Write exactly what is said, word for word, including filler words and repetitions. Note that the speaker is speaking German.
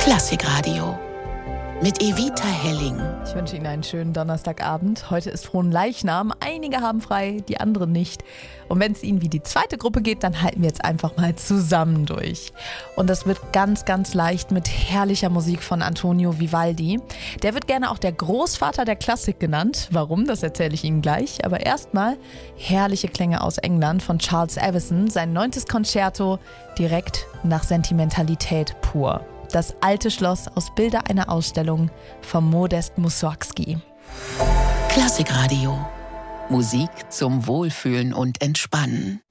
Klassikradio mit Evita Helling. Ich wünsche Ihnen einen schönen Donnerstagabend. Heute ist Fronleichnam. Einige haben frei, die anderen nicht. Und wenn es Ihnen wie die zweite Gruppe geht, dann halten wir jetzt einfach mal zusammen durch. Und das wird ganz, ganz leicht mit herrlicher Musik von Antonio Vivaldi. Der wird gerne auch der Großvater der Klassik genannt. Warum, das erzähle ich Ihnen gleich. Aber erstmal herrliche Klänge aus England von Charles Evison. Sein neuntes Concerto direkt nach Sentimentalität pur. Das alte Schloss aus Bilder einer Ausstellung von Modest Mussorgsky. Klassikradio. Musik zum Wohlfühlen und Entspannen.